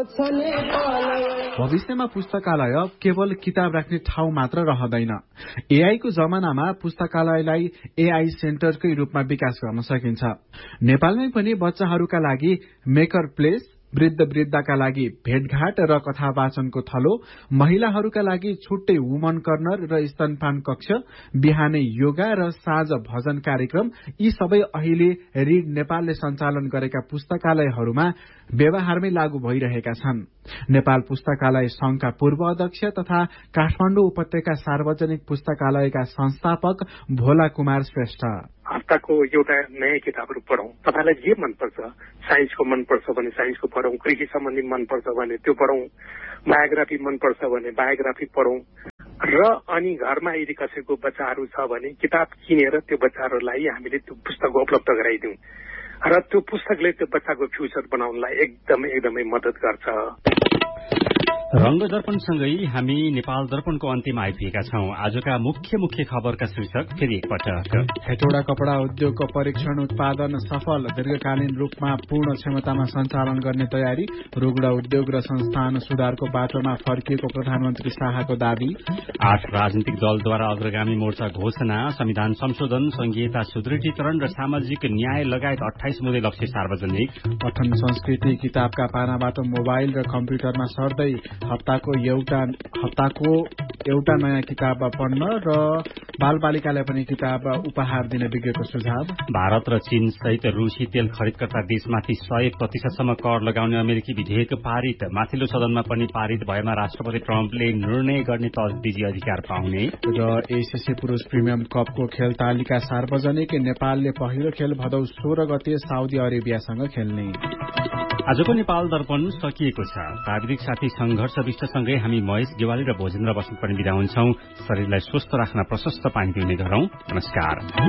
भविष्यमा पुस्तकालय केवल किताब राख्ने ठाउँ मात्र रहँदैन। एआईको जमानामा पुस्तकालयलाई एआई सेन्टरकै रूपमा विकास गर्न सकिन्छ। नेपालमै पनि बच्चाहरूका लागि मेकर प्लेस, वृद्ध वृद्धाका लागि भेटघाट र कथा वाचनको थलो, महिलाहरूका लागि छुट्टै वुमन कर्नर र स्तनपान कक्ष, बिहानै योगा र साँझ भजन कार्यक्रम यी सबै अहिले रिड नेपालले सञ्चालन गरेका पुस्तकालयहरूमा व्यवहारमै लागू भइरहेका छन्। नेपाल पुस्तकालय संघका पूर्व अध्यक्ष तथा काठमाडौँ उपत्यका सार्वजनिक पुस्तकालयका संस्थापक भोला कुमार श्रेष्ठ, हप्ताको एउटा नयाँ किताबहरू पढौं। तपाईलाई जे मनपर्छ, साइन्सको मनपर्छ भने साइन्सको पढौं, कृषि सम्बन्धी मनपर्छ भने त्यो पढौं, बायोग्राफी मनपर्छ भने बायोग्राफी पढौं र अनि घरमा यदि कसैको बच्चाहरू छ भने किताब किनेर त्यो बच्चाहरूलाई हामीले त्यो पुस्तक उपलब्ध गराइदिउँ र त्यो पुस्तकले त्यो बच्चाको फ्युचर बनाउनलाई एकदमै मद्दत गर्छ। रंग दर्पणसँगै हामी नेपाल दर्पणको अन्त्यमा आइपुगेका छौं। आजका मुख्य खबरका शीर्षक फेरि एकपटक। हेटौडा कपड़ा उद्योगको परीक्षण उत्पादन सफल, दीर्घकालीन रूपमा पूर्ण क्षमतामा सञ्चालन गर्ने तयारी, रुग्ण उद्योग र संस्थान सुधारको बाटोमा फर्किएको प्रधानमन्त्री शाहको दावी। 8 राजनीतिक दलद्वारा अग्रगामी मोर्चा घोषणा, संविधान संशोधन, संघीयता सुदृढीकरण र सामाजिक न्याय लगायत 28 मुद्दे लक्ष्य सार्वजनिक। पठन संस्कृति किताबका पानाबाट मोबाइल र कम्प्युटरमा सर्दै हप्ताको एउटा नयाँ किताब पढ्न र बालबालिकालाई पनि किताब उपहार दिने विज्ञको सुझाव। भारत र चीन सहित रूसी तेल खरिदकर्ता देशमाथि 100% कर लगाउने अमेरिकी विधेयक पारित, माथिल्लो सदनमा पनि पारित भएमा राष्ट्रपति ट्रम्पले निर्णय गर्ने तजदिजी अधिकार पाउने। र एसीसी पुरूष प्रिमियम कपको खेल तालिका सार्वजनिक, नेपालले पहिलो खेल भदौ 16 गते साउदी अरेबियासँग खेल्ने। आजको नेपाल दर्पण सकिएको छ। प्राविधिक साथी संघर्ष विष्टसँगै हामी महेश गेवाली र भोजेन्द्र बस्नेत पनि बिदा हुन्छौं। शरीरलाई स्वस्थ राख्न प्रशस्त पानी पिउने गरौं। नमस्कार।